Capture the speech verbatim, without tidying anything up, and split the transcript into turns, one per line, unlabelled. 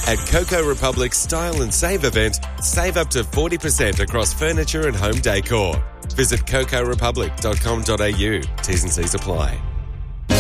At Coco Republic's Style and Save event, save up to forty percent across furniture and home decor. Visit coco republic dot com dot a u. T's and C's apply.